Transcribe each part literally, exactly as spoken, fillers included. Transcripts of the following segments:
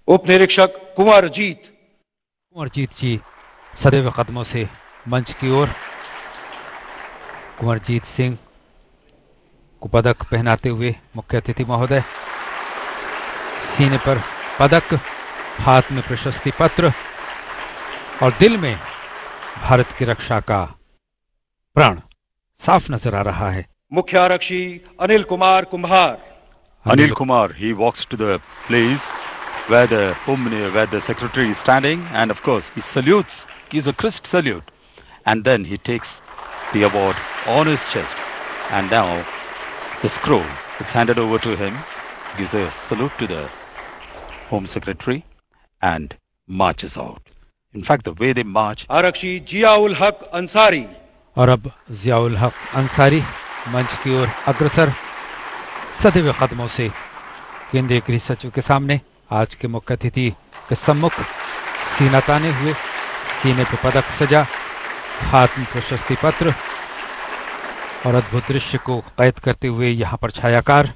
उप निरीक्षक कुंवरजीत। कुंवरजीत जी सदैव कदमों से मंच की ओर। कुंवरजीत सिंह को पदक पहनाते हुए मुख्य अतिथि महोदय, सीने पर पदक, हाथ में प्रशस्ति पत्र और दिल में भारत की रक्षा का प्रण साफ नजर आ रहा है। मुख्य आरक्षी अनिल कुमार कुंभार। Anil Kumar, he walks to the place where the home, where the secretary is standing, and of course he salutes, gives a crisp salute, and then he takes the award on his chest, and now the scroll, it's handed over to him, gives a salute to the home secretary, and marches out. In fact, the way they march, आरक्षी जियाउल हक अंसारी। और अब जियाउल हक अंसारी मंच की ओर अग्रसर, सदैव कदमों से केंद्रीय गृह सचिव के सामने, आज के मुख्य अतिथि के सम्मुख, सीना ताने हुए, सीने पर पदक सजा, हाथ में प्रशस्ति पत्र और अद्भुत दृश्य को कैद करते हुए यहाँ पर छायाकार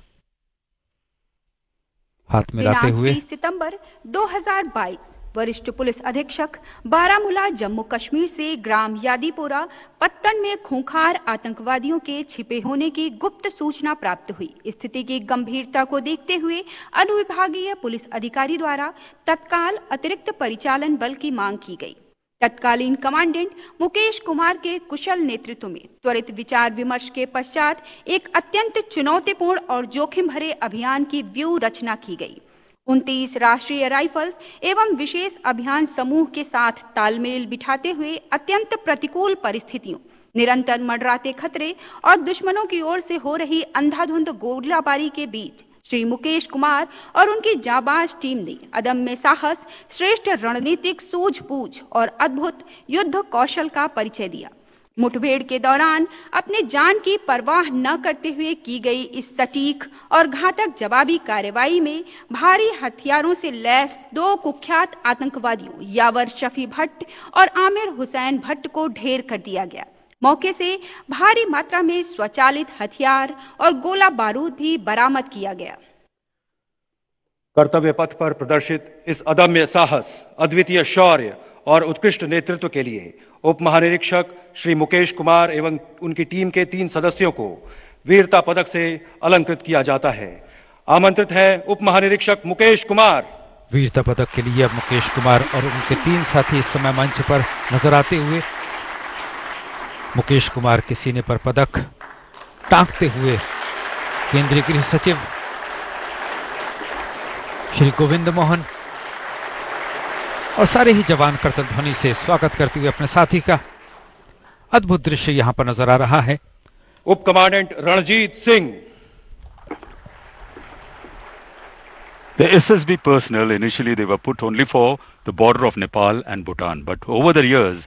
हाथ मिलाते हुए। बीस सितंबर दो हज़ार बाईस वरिष्ठ पुलिस अधीक्षक बारामूला जम्मू कश्मीर से ग्राम यादीपोरा पत्तन में खूंखार आतंकवादियों के छिपे होने की गुप्त सूचना प्राप्त हुई। स्थिति की गंभीरता को देखते हुए अनुविभागीय पुलिस अधिकारी द्वारा तत्काल अतिरिक्त परिचालन बल की मांग की गई। तत्कालीन कमांडेंट मुकेश कुमार के कुशल नेतृत्व में त्वरित विचार विमर्श के पश्चात एक अत्यंत चुनौतीपूर्ण और जोखिम भरे अभियान की व्यूह रचना की गई। उनतीस राष्ट्रीय राइफल्स एवं विशेष अभियान समूह के साथ तालमेल बिठाते हुए अत्यंत प्रतिकूल परिस्थितियों, निरंतर मंडराते खतरे और दुश्मनों की ओर से हो रही अंधाधुंध गोलीबारी के बीच श्री मुकेश कुमार और उनकी जाबाज टीम ने अदम्य साहस, श्रेष्ठ रणनीतिक सूझबूझ और अद्भुत युद्ध कौशल का परिचय दिया। मुठभेड़ के दौरान अपने जान की परवाह न करते हुए की गई इस सटीक और घातक जवाबी कार्रवाई में भारी हथियारों से लैस दो कुख्यात आतंकवादियों यावर शफी भट्ट और आमिर हुसैन भट्ट को ढेर कर दिया गया। मौके से भारी मात्रा में स्वचालित हथियार और गोला बारूद भी बरामद किया गया। कर्तव्य पथ पर प्रदर्शित इस अदम्य साहस, अद्वितीय शौर्य और उत्कृष्ट नेतृत्व के लिए उप महानिरीक्षक श्री मुकेश कुमार एवं उनकी टीम के तीन सदस्यों को वीरता पदक से अलंकृत किया जाता है। आमंत्रित है उप महानिरीक्षक मुकेश कुमार। वीरता पदक के लिए अब मुकेश कुमार और उनके तीन साथी इस समय मंच पर नजर आते हुए। मुकेश कुमार के सीने पर पदक टांगते हुए केंद्रीय गृह सचिव श्री गोविंद मोहन और सारे ही जवान करतल ध्वनि से स्वागत करते हुए अपने साथी का अद्भुत दृश्य यहां पर नजर आ रहा है। उप commandant Ranjit Singh. the S S B personnel, initially they were put only for the border of Nepal and Bhutan, but over the years